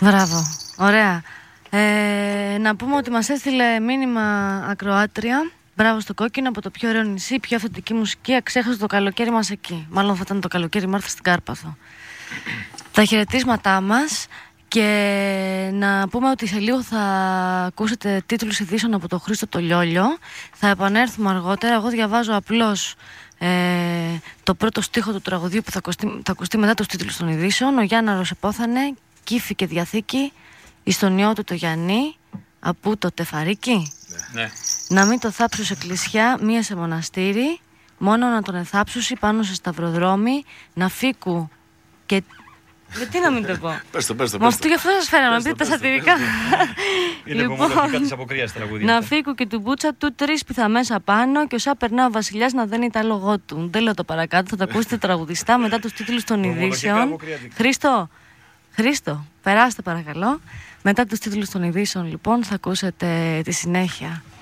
Μπράβο, ωραία. Να πούμε ότι μας έστειλε μήνυμα ακροάτρια. Μπράβο στο Κόκκινο, από το πιο ωραίο νησί, πιο αυθεντική μουσική, αξέχαστο το καλοκαίρι μας εκεί. Μάλλον θα ήταν το καλοκαίρι Μάρθα στην Κάρπαθο. Τα χαιρετίσματά μας. Και να πούμε ότι σε λίγο θα ακούσετε τίτλους ειδήσεων από τον Χρήστο το Λιόλιο. Θα επανέλθουμε αργότερα. Εγώ διαβάζω απλώς το πρώτο στίχο του τραγουδίου που θα ακουστεί μετά τους τίτλους των ειδήσεων. Ο Γιάνναρος επόθανε, κύφη και διαθήκη, εις τον ιό του το Γιαννή, απού το τεφαρίκι. Ναι. Να μην το θάψω σε εκκλησιά, μία σε μοναστήρι, μόνο να τον εθάψουσι πάνω σε σταυροδρόμι, να φύκου και... Γιατί να μην το πω. Πες το. Μα αυτό γι' αυτό σας φέραμε, πείτε τα σατυρικά. Είναι κομμωτικά της αποκρίας τραγούδια. Να φύγω και του μπούτσα του 3 πιθαμέσα πάνω και όσα περνά ο βασιλιάς να δένει τα λόγω του. Δεν λέω το παρακάτω, θα τα ακούσετε τραγουδιστά μετά τους τίτλους των ειδήσεων. Χρήστο, περάστε παρακαλώ. Μετά τους τίτλους των ειδήσεων λοιπόν θα ακούσετε τη συνέχεια.